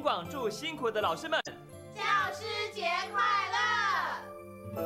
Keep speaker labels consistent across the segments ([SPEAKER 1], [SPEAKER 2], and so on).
[SPEAKER 1] 广祝辛苦的老师们
[SPEAKER 2] 教师节快乐！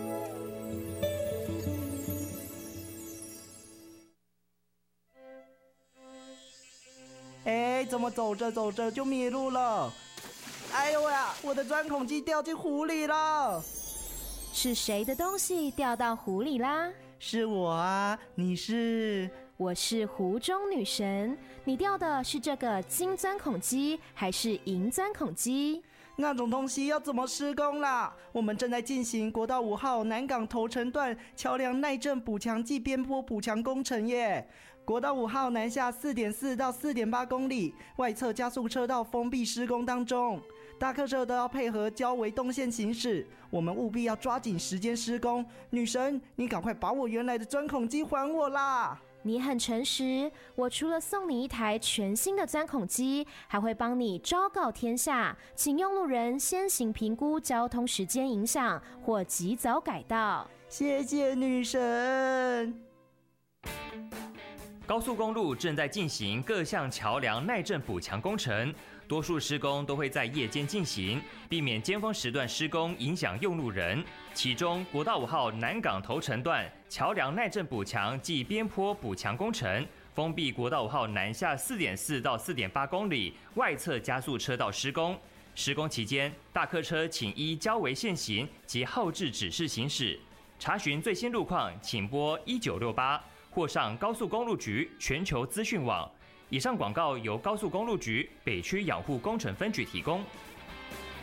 [SPEAKER 3] 哎，怎么走着走着就迷路了？哎呦呀，我的钻孔机掉进湖里了！
[SPEAKER 4] 是谁的东西掉到湖里啦？
[SPEAKER 3] 是我啊，你是？
[SPEAKER 4] 我是湖中女神。你掉的是这个金钻孔机还是银钻孔机？
[SPEAKER 3] 那种东西要怎么施工啦？我们正在进行国道5号南港头城段桥梁耐震补强暨边坡补强工程耶。国道5号南下 4.4 到 4.8 公里，外侧加速车道封闭施工当中，大客车都要配合交维动线行驶，我们务必要抓紧时间施工。女神，你赶快把我原来的钻孔机还我啦！
[SPEAKER 4] 你很诚实，我除了送你一台全新的钻孔机，还会帮你昭告天下，请用路人先行评估交通时间影响或及早改道。
[SPEAKER 3] 谢谢女神。
[SPEAKER 1] 高速公路正在进行各项桥梁耐震补强工程，多数施工都会在夜间进行，避免尖峰时段施工影响用路人。其中，国道5号南港头城段桥梁耐震补强暨边坡补强工程，封闭国道5号南下 4.4 到 4.8 公里外侧加速车道施工。施工期间，大客车请依交维限行及后置指示行驶。查询最新路况，请拨1968。或上高速公路局全球资讯网。以上广告由高速公路局北区养护工程分局提供。